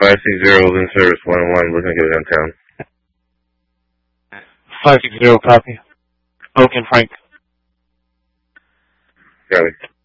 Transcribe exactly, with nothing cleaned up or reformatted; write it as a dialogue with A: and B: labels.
A: five six zero in service one oh one. We're gonna go downtown.
B: five six zero, copy. Oak and Frank.
A: Got it.